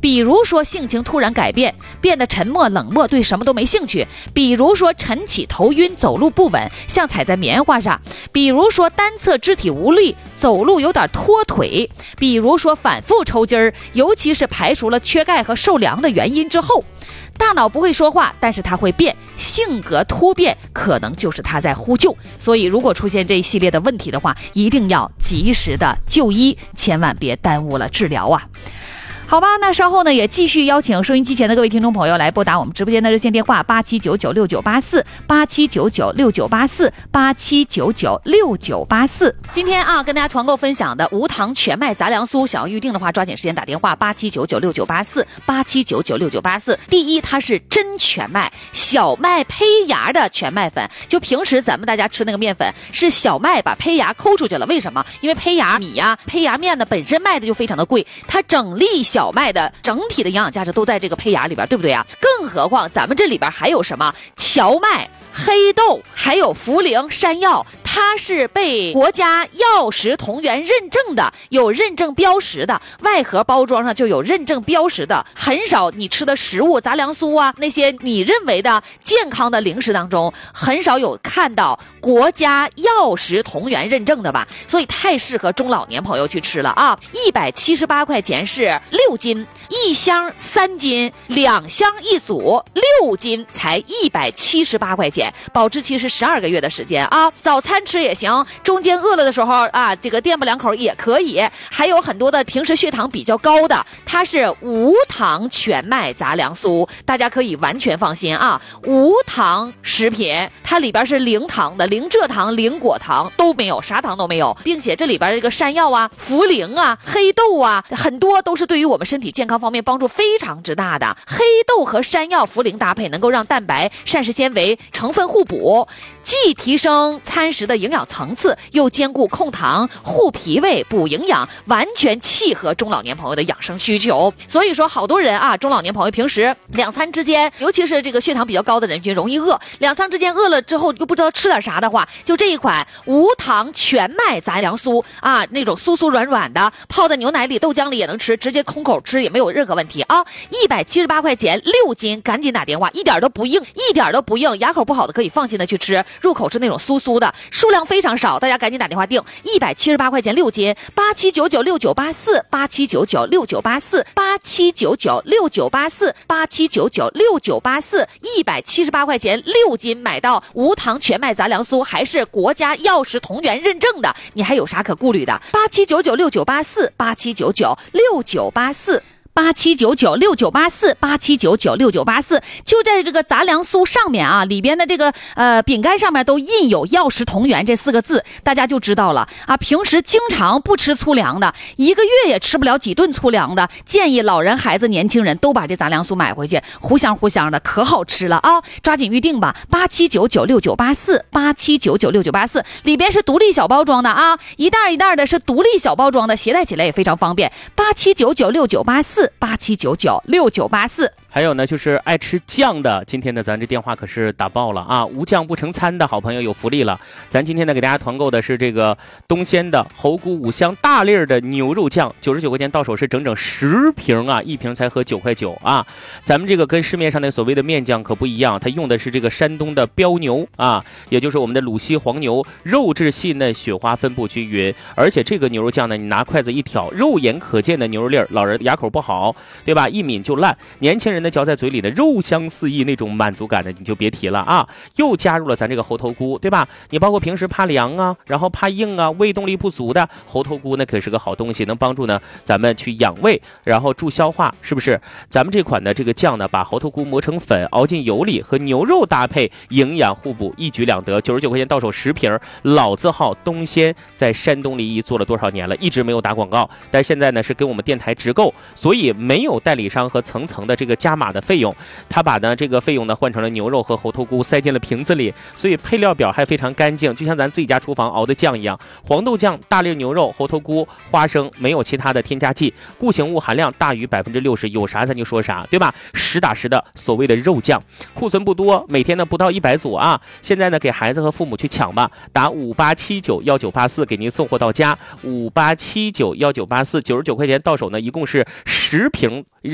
比如说性情突然改变，变得沉默冷漠，对什么都没兴趣；比如说晨起头晕，走路不稳，像踩在棉花上；比如说单侧肢体无力，走路有点拖腿；比如说反复抽筋儿，尤其是排除了缺钙和受凉的原因之后。大脑不会说话，但是它会变，性格突变可能就是他在呼救。所以如果出现这一系列的问题的话，一定要及时的就医，千万别耽误了治疗啊。好吧，那稍后呢也继续邀请收音机前的各位听众朋友来拨打我们直播间的热线电话879969848799698487996984。今天啊，跟大家团购分享的无糖全麦杂粮酥，想要预定的话，抓紧时间打电话8799698487996984。第一，它是真全麦小麦胚芽的全麦粉，就平时咱们大家吃那个面粉是小麦把胚芽抠出去了，为什么？因为胚芽米呀、胚芽面呢本身卖的就非常的贵，它整粒小麦的整体的营养价值都在这个胚芽里边，对不对啊？更何况咱们这里边还有什么荞麦、黑豆，还有茯苓、山药，它是被国家药食同源认证的，有认证标识的，外盒包装上就有认证标识的。很少你吃的食物，杂粮酥啊，那些你认为的健康的零食当中，很少有看到国家药食同源认证的吧？所以太适合中老年朋友去吃了啊！178块钱是6斤，一箱3斤，2箱一组，6斤才178块钱，保质期是12个月的时间啊！早餐吃也行，中间饿了的时候啊，这个垫吧两口也可以。还有很多的平时血糖比较高的，它是无糖全麦杂粮酥，大家可以完全放心啊！无糖食品，它里边是零糖的，零蔗糖、零果糖都没有，啥糖都没有，并且这里边这个山药啊、茯苓啊、黑豆啊，很多都是对于我们身体健康方面帮助非常之大的。黑豆和山药、茯苓搭配，能够让蛋白、膳食纤维成分互补，既提升餐食的营养层次，又兼顾控糖、护脾胃、补营养，完全契合中老年朋友的养生需求。所以说，好多人啊，中老年朋友平时2餐之间，尤其是这个血糖比较高的人群容易饿，2餐之间饿了之后又不知道吃点啥的话，就这一款无糖全麦杂粮酥啊，那种酥酥软软的，泡在牛奶里、豆浆里也能吃，直接空口吃也没有任何问题啊！178块钱6斤，赶紧打电话，一点都不硬，一点都不硬，牙口不好的可以放心的去吃，入口是那种酥酥的，数量非常少，大家赶紧打电话订，178块钱6斤，87996984，87996984，87996984，178块钱6斤买到无糖全麦杂粮酥，还是国家药食同源认证的，你还有啥可顾虑的？87996984，87996984，87996984，就在这个杂粮酥上面啊，里边的这个饼干上面都印有药食同源这4个字，大家就知道了啊。平时经常不吃粗粮的，1个月也吃不了几顿粗粮的，建议老人、孩子、年轻人都把这杂粮酥买回去，糊香糊香的，可好吃了啊！抓紧预定吧，87996984，87996984，里边是独立小包装的啊，一袋一袋的是独立小包装的，携带起来也非常方便，87996984，87996984。 还有呢，就是爱吃酱的，今天呢咱这电话可是打爆了啊！无酱不成餐的好朋友有福利了，咱今天呢给大家团购的是这个东鲜的猴菇5香大粒的牛肉酱，99块钱到手是整整10瓶啊，一瓶才合9块9啊！咱们这个跟市面上的所谓的面酱可不一样，它用的是这个山东的标牛啊，也就是我们的鲁西黄牛，肉质细嫩，雪花分布均匀，而且这个牛肉酱呢，你拿筷子一挑，肉眼可见的牛肉粒儿，老人牙口不好，对吧？一抿就烂，年轻人呢嚼在嘴里的肉香四溢，那种满足感的你就别提了啊！又加入了咱这个猴头菇，对吧？你包括平时怕凉啊，然后怕硬啊，胃动力不足的，猴头菇呢可是个好东西，能帮助呢咱们去养胃，然后助消化，是不是？咱们这款的这个酱呢，把猴头菇磨成粉，熬进油里，和牛肉搭配，营养互补，一举两得。99块钱到手10瓶，老字号东鲜，在山东临沂做了多少年了，一直没有打广告，但现在呢是跟我们电台直购，所以没有代理商和层层的这个加码的费用，他把呢这个费用呢换成了牛肉和猴头菇，塞进了瓶子里，所以配料表还非常干净，就像咱自己家厨房熬的酱一样。黄豆酱、大粒牛肉、猴头菇、花生，没有其他的添加剂，固形物含量大于60%，有啥咱就说啥，对吧？实打实的所谓的肉酱，库存不多，每天呢不到100组啊。现在呢给孩子和父母去抢吧，打58791984给您送货到家，58791984，99块钱到手呢，一共是10瓶